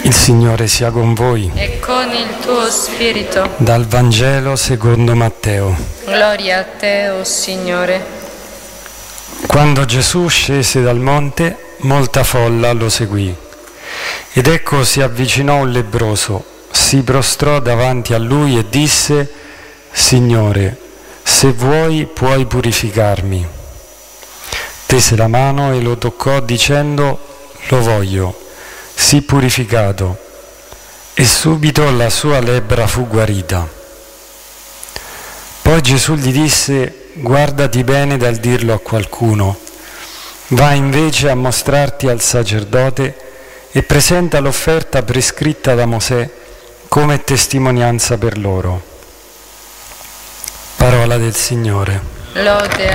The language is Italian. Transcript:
Il Signore sia con voi. E con il tuo spirito. Dal Vangelo secondo Matteo. Gloria a te, o Signore. Quando Gesù scese dal monte, molta folla lo seguì. Ed ecco si avvicinò un lebbroso, si prostrò davanti a lui e disse: Signore, se vuoi puoi purificarmi. Tese la mano e lo toccò dicendo: Lo voglio. Sii purificato, e subito la sua lebbra fu guarita. Poi Gesù gli disse: guardati bene dal dirlo a qualcuno, va invece a mostrarti al sacerdote e presenta l'offerta prescritta da Mosè come testimonianza per loro. Parola del Signore. Lode